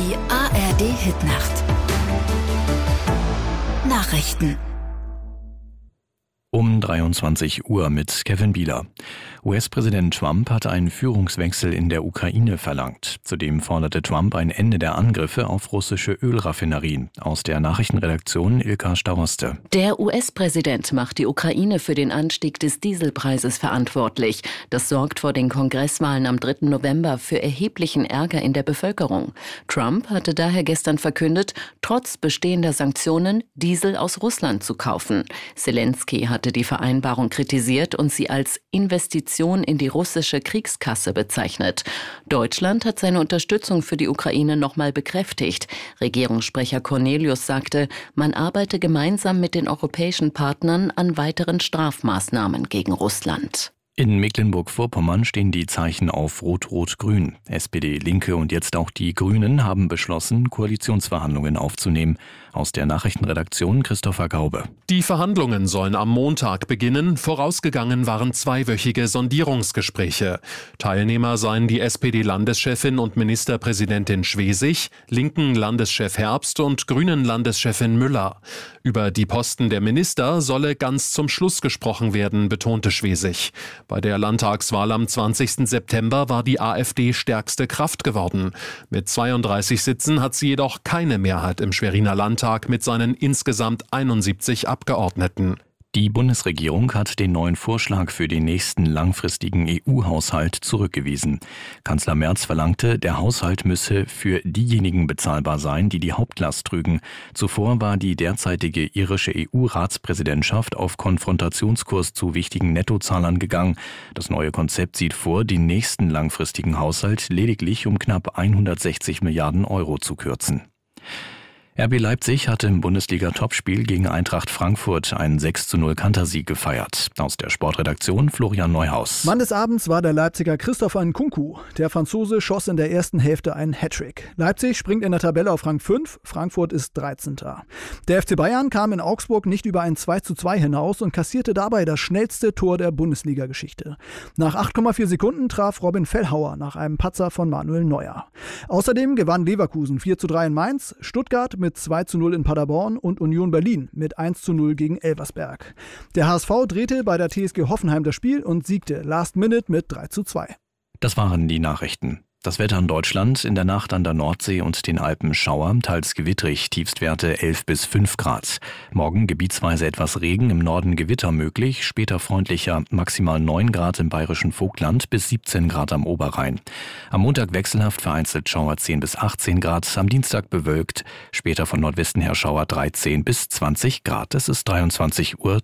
Die ARD-Hitnacht. Nachrichten. Um 23 Uhr mit Kevin Bieler. US-Präsident Trump hat einen Führungswechsel in der Ukraine verlangt. Zudem forderte Trump ein Ende der Angriffe auf russische Ölraffinerien. Aus der Nachrichtenredaktion Ilka Staroste. Der US-Präsident macht die Ukraine für den Anstieg des Dieselpreises verantwortlich. Das sorgt vor den Kongresswahlen am 3. November für erheblichen Ärger in der Bevölkerung. Trump hatte daher gestern verkündet, trotz bestehender Sanktionen Diesel aus Russland zu kaufen. Zelensky hatte die Vereinbarung kritisiert und sie als Investition in die russische Kriegskasse bezeichnet. Deutschland hat seine Unterstützung für die Ukraine nochmal bekräftigt. Regierungssprecher Cornelius sagte, man arbeite gemeinsam mit den europäischen Partnern an weiteren Strafmaßnahmen gegen Russland. In Mecklenburg-Vorpommern stehen die Zeichen auf Rot-Rot-Grün. SPD, Linke und jetzt auch die Grünen haben beschlossen, Koalitionsverhandlungen aufzunehmen. Aus der Nachrichtenredaktion Christopher Gaube. Die Verhandlungen sollen am Montag beginnen. Vorausgegangen waren zweiwöchige Sondierungsgespräche. Teilnehmer seien die SPD-Landeschefin und Ministerpräsidentin Schwesig, linken Landeschef Herbst und grünen Landeschefin Müller. Über die Posten der Minister solle ganz zum Schluss gesprochen werden, betonte Schwesig. Bei der Landtagswahl am 20. September war die AfD stärkste Kraft geworden. Mit 32 Sitzen hat sie jedoch keine Mehrheit im Schweriner Landtag mit seinen insgesamt 71 Abgeordneten. Die Bundesregierung hat den neuen Vorschlag für den nächsten langfristigen EU-Haushalt zurückgewiesen. Kanzler Merz verlangte, der Haushalt müsse für diejenigen bezahlbar sein, die die Hauptlast trügen. Zuvor war die derzeitige irische EU-Ratspräsidentschaft auf Konfrontationskurs zu wichtigen Nettozahlern gegangen. Das neue Konzept sieht vor, den nächsten langfristigen Haushalt lediglich um knapp 160 Milliarden Euro zu kürzen. RB Leipzig hatte im Bundesliga-Topspiel gegen Eintracht Frankfurt einen 6:0 Kantersieg gefeiert. Aus der Sportredaktion Florian Neuhaus. Mann des Abends war der Leipziger Christopher Nkunku. Der Franzose schoss in der ersten Hälfte einen Hattrick. Leipzig springt in der Tabelle auf Rang 5, Frankfurt ist 13. Der FC Bayern kam in Augsburg nicht über ein 2:2 hinaus und kassierte dabei das schnellste Tor der Bundesliga-Geschichte. Nach 8,4 Sekunden traf Robin Fellhauer nach einem Patzer von Manuel Neuer. Außerdem gewann Leverkusen 4:3 in Mainz, Stuttgart mit 2:0 in Paderborn und Union Berlin mit 1:0 gegen Elversberg. Der HSV drehte bei der TSG Hoffenheim das Spiel und siegte Last Minute mit 3:2. Das waren die Nachrichten. Das Wetter in Deutschland: in der Nacht an der Nordsee und den Alpen Schauer, teils gewittrig, Tiefstwerte 11 bis 5 Grad. Morgen gebietsweise etwas Regen, im Norden Gewitter möglich, später freundlicher, maximal 9 Grad im bayerischen Vogtland bis 17 Grad am Oberrhein. Am Montag wechselhaft, vereinzelt Schauer 10 bis 18 Grad, am Dienstag bewölkt, später von Nordwesten her Schauer 13 bis 20 Grad. Es ist 23:03 Uhr.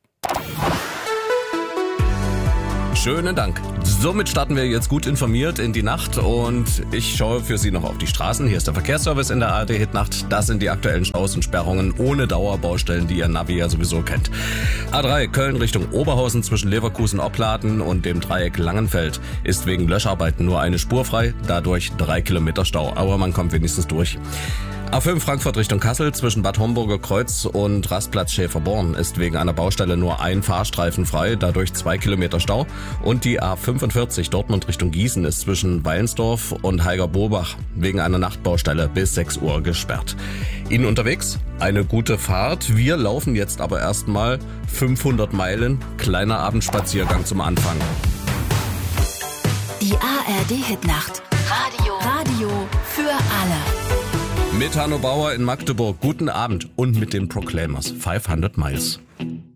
Schönen Dank. Somit starten wir jetzt gut informiert in die Nacht und ich schaue für Sie noch auf die Straßen. Hier ist der Verkehrsservice in der ARD-Hitnacht. Das sind die aktuellen Staus und Sperrungen ohne Dauerbaustellen, die Ihr Navi ja sowieso kennt. A3 Köln Richtung Oberhausen zwischen Leverkusen, Opladen und dem Dreieck Langenfeld ist wegen Löscharbeiten nur eine Spur frei, dadurch 3 Kilometer Stau, aber man kommt wenigstens durch. A5 Frankfurt Richtung Kassel zwischen Bad Homburger Kreuz und Rastplatz Schäferborn ist wegen einer Baustelle nur ein Fahrstreifen frei, dadurch 2 Kilometer Stau. Und die A45 Dortmund Richtung Gießen ist zwischen Weilensdorf und Heiger-Bobach wegen einer Nachtbaustelle bis 6 Uhr gesperrt. Ihnen unterwegs eine gute Fahrt. Wir laufen jetzt aber erstmal 500 Meilen. Kleiner Abendspaziergang zum Anfang. Die ARD-Hitnacht. Radio für alle. Mit Hanno Bauer in Magdeburg. Guten Abend und mit den Proclaimers 500 Miles.